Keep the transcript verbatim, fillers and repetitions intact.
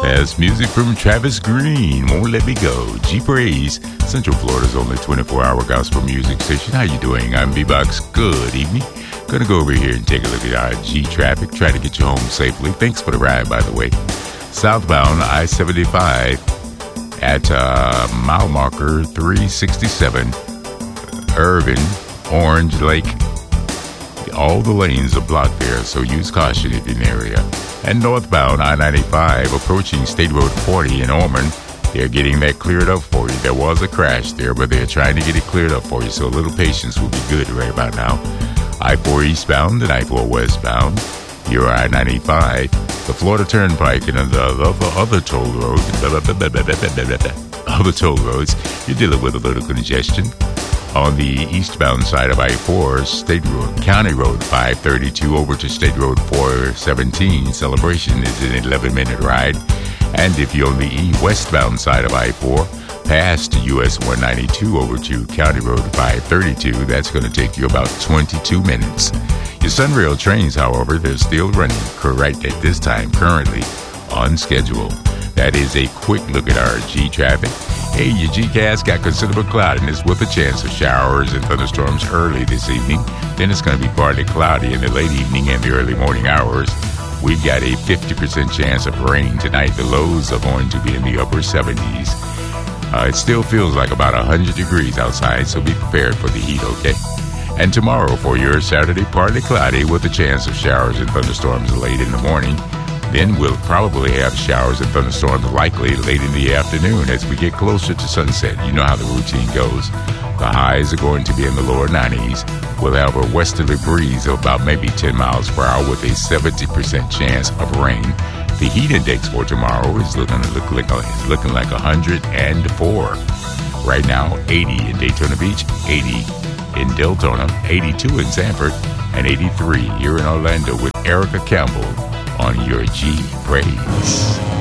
That's music from Travis Green, Won't Let Me Go. G-Praise, Central Florida's only twenty-four hour gospel music station. How you doing? I'm B-Box. Good evening. Gonna go over here and take a look at our G-Traffic. Try to get you home safely. Thanks for the ride, by the way. Southbound I seventy-five at uh, mile marker three sixty-seven, Irvin, Orange Lake. All the lanes are blocked there, so use caution if you're in the area. And northbound I ninety-five approaching State Road forty in Ormond. They're getting that cleared up for you. There was a crash there, but they're trying to get it cleared up for you, so a little patience will be good right about now. I four eastbound and I four westbound. You're I ninety-five. The Florida Turnpike and the other, other toll roads, other toll roads, you're dealing with a little congestion. On the eastbound side of I four, State Road, County Road five thirty-two over to State Road four seventeen. Celebration is an eleven minute ride. And if you're on the E westbound side of I four, past U S one ninety-two over to County Road five thirty-two, that's going to take you about twenty-two minutes. Your Sunrail trains, however, they're still running correct at this time, currently on schedule. That is a quick look at our G-Traffic. Hey, your G-Cast got considerable cloudiness with a chance of showers and thunderstorms early this evening. Then it's going to be partly cloudy in the late evening and the early morning hours. We've got a fifty percent chance of rain tonight. The lows are going to be in the upper seventies. Uh, it still feels like about one hundred degrees outside, so be prepared for the heat, okay? And tomorrow for your Saturday, partly cloudy with a chance of showers and thunderstorms late in the morning. Then we'll probably have showers and thunderstorms likely late in the afternoon as we get closer to sunset. You know how the routine goes. The highs are going to be in the lower nineties. We'll have a westerly breeze of about maybe ten miles per hour with a seventy percent chance of rain. The heat index for tomorrow is looking, look, look, is looking like one hundred four. Right now, eighty in Daytona Beach, eighty in Deltona, eighty-two in Sanford, and eighty-three here in Orlando with Erica Campbell on your G-Praise.